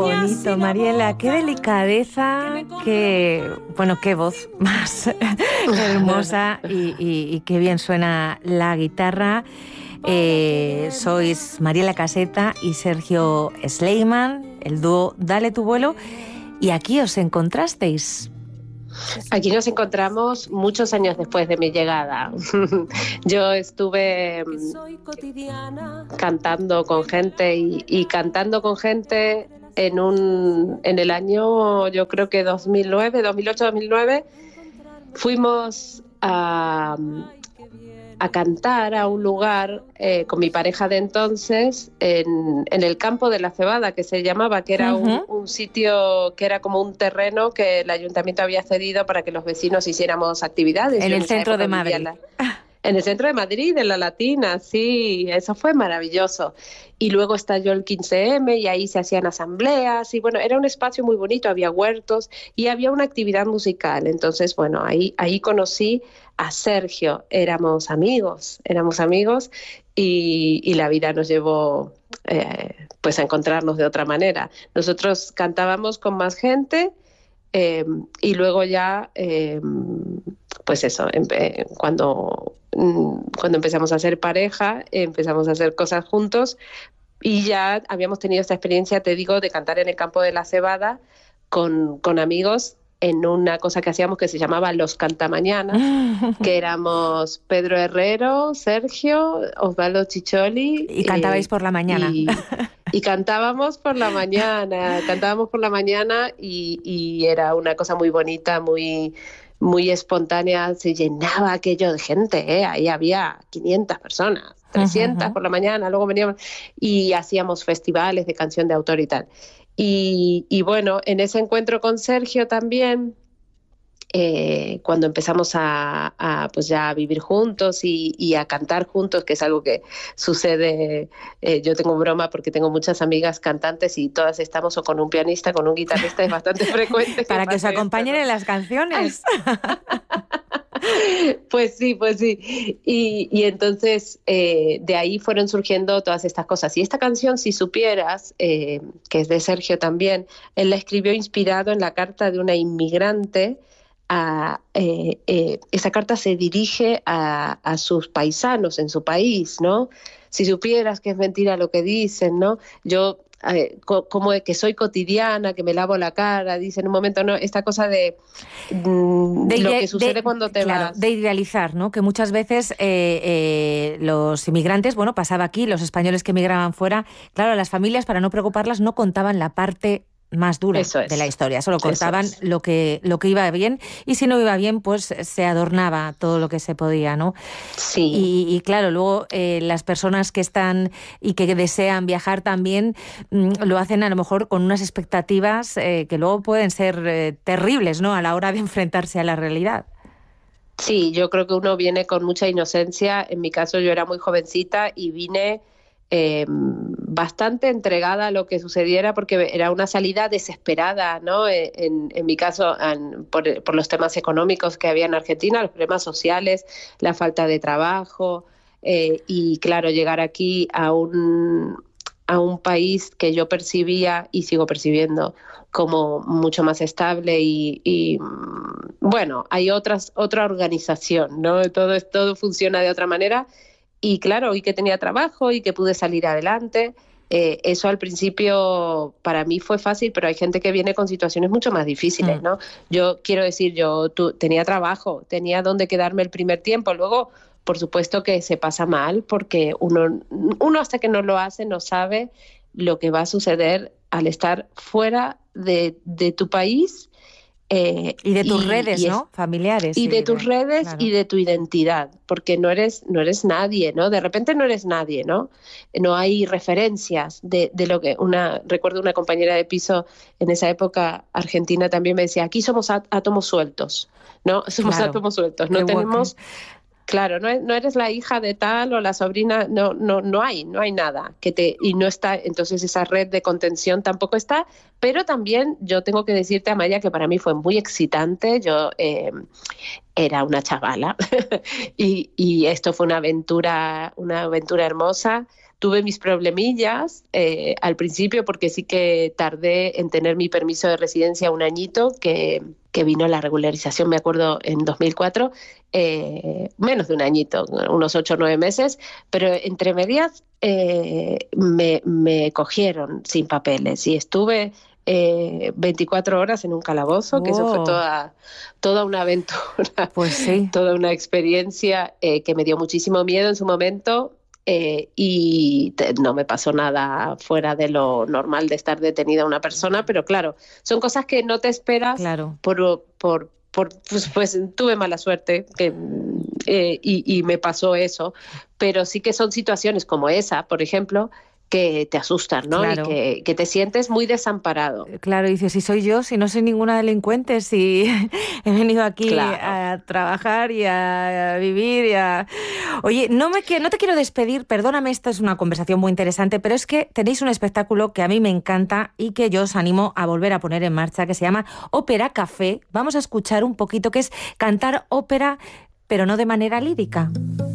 bonito, Mariela, qué delicadeza, qué voz más hermosa y qué bien suena la guitarra. Sois Mariela Caseta y Sergio Sleiman, el dúo Dale tu vuelo, y aquí os encontrasteis. Aquí nos encontramos muchos años después de mi llegada. Yo estuve cantando con gente y cantando con gente en el año, yo creo que 2008-2009, fuimos a cantar a un lugar con mi pareja de entonces en el campo de la Cebada, que se llamaba, que era un sitio que era como un terreno que el ayuntamiento había cedido para que los vecinos hiciéramos actividades. En el centro de Madrid. En el centro de Madrid, en la Latina, sí, eso fue maravilloso. Y luego estalló el 15M y ahí se hacían asambleas y bueno, era un espacio muy bonito, había huertos y había una actividad musical. Entonces, bueno, ahí conocí a Sergio, éramos amigos y la vida nos llevó pues a encontrarnos de otra manera. Nosotros cantábamos con más gente y luego ya, pues eso, cuando empezamos a ser pareja, empezamos a hacer cosas juntos y ya habíamos tenido esta experiencia, te digo, de cantar en el campo de la Cebada con amigos en una cosa que hacíamos que se llamaba Los Cantamañanas, que éramos Pedro Herrero, Sergio, Osvaldo Chicholi. Y cantabais por la mañana. Y cantábamos por la mañana y era una cosa muy bonita, muy espontánea, se llenaba aquello de gente, ahí había 500 personas, 300 por la mañana, luego veníamos y hacíamos festivales de canción de autor y tal. Y bueno, en ese encuentro con Sergio también, cuando empezamos a pues ya a vivir juntos y a cantar juntos, que es algo que sucede, yo tengo broma porque tengo muchas amigas cantantes y todas estamos o con un pianista, con un guitarrista, es bastante frecuente. Para que os acompañen en las canciones. Pues sí. Y entonces de ahí fueron surgiendo todas estas cosas. Y esta canción, Si supieras, que es de Sergio también, él la escribió inspirado en la carta de una inmigrante. Esa carta se dirige a sus paisanos en su país, ¿no? Si supieras que es mentira lo que dicen, ¿no? Yo... como de que soy cotidiana, que me lavo la cara, dice en un momento, no, esta cosa de lo que sucede cuando te vas. De idealizar, ¿no? Que muchas veces los inmigrantes, bueno, pasaba aquí, los españoles que emigraban fuera, claro, las familias, para no preocuparlas, no contaban la parte más dura de la historia, solo contaban lo que iba bien y si no iba bien pues se adornaba todo lo que se podía, ¿no? Sí. Y claro, luego las personas que están y que desean viajar también lo hacen a lo mejor con unas expectativas que luego pueden ser terribles, ¿no? A la hora de enfrentarse a la realidad. Sí, yo creo que uno viene con mucha inocencia. En mi caso yo era muy jovencita y vine bastante entregada a lo que sucediera porque era una salida desesperada, ¿no? En mi caso, por los temas económicos que había en Argentina, los problemas sociales, la falta de trabajo y claro, llegar aquí a un país que yo percibía y sigo percibiendo como mucho más estable y bueno, hay otra organización, ¿no? Todo funciona de otra manera. Y claro, y que tenía trabajo y que pude salir adelante. Eso al principio para mí fue fácil, pero hay gente que viene con situaciones mucho más difíciles, ¿no? Yo quiero decir, tenía trabajo, tenía donde quedarme el primer tiempo. Luego, por supuesto que se pasa mal porque uno hasta que no lo hace no sabe lo que va a suceder al estar fuera de tu país. Y de tus redes, ¿no? Familiares. Y de tus redes, claro. Y de tu identidad, porque no eres nadie, ¿no? De repente no eres nadie, ¿no? No hay referencias de lo que... Recuerdo una compañera de piso en esa época argentina también me decía, aquí somos átomos sueltos, ¿no? Somos átomos sueltos, no tenemos... Claro, no eres la hija de tal o la sobrina, no hay nada y no está, entonces esa red de contención tampoco está, pero también yo tengo que decirte, Amaya, que para mí fue muy excitante. Yo era una chavala y esto fue una aventura hermosa tuve mis problemillas al principio, porque sí que tardé en tener mi permiso de residencia un añito, que vino la regularización, me acuerdo, en 2004, menos de un añito, unos 8 o 9 meses, pero entre medias me cogieron sin papeles y estuve 24 horas en un calabozo, que eso fue toda una aventura, pues sí, toda una experiencia que me dio muchísimo miedo en su momento. Y no me pasó nada fuera de lo normal de estar detenida una persona, pero claro, son cosas que no te esperas. Claro. Pues tuve mala suerte y me pasó eso, pero sí que son situaciones como esa, por ejemplo, que te asustan, ¿no? Claro. Y que te sientes muy desamparado. Claro, dices, si soy yo, si no soy ninguna delincuente, si he venido aquí claro. a trabajar y a vivir y a... Oye, no te quiero despedir, perdóname, esta es una conversación muy interesante, pero es que tenéis un espectáculo que a mí me encanta y que yo os animo a volver a poner en marcha, que se llama Ópera Café. Vamos a escuchar un poquito, que es cantar ópera, pero no de manera lírica.